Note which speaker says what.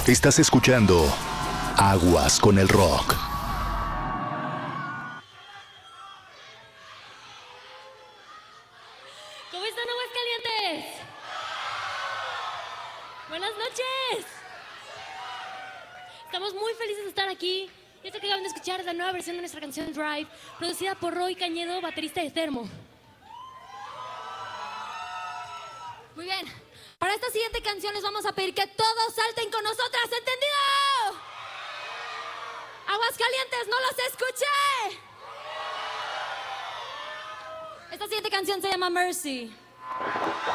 Speaker 1: Estás escuchando Aguas con el Rock.
Speaker 2: ¿Cómo están, Aguascalientes? Buenas noches. Estamos muy felices de estar aquí. Y esto que acaban de escuchar es la nueva versión de nuestra canción Drive, producida por Roy Cañedo, baterista de Termo.
Speaker 3: Muy bien. Para esta siguiente canción les vamos a pedir que todos salten con nosotras, ¿entendido? Aguascalientes, no los escuché. Esta siguiente canción se llama Mercy.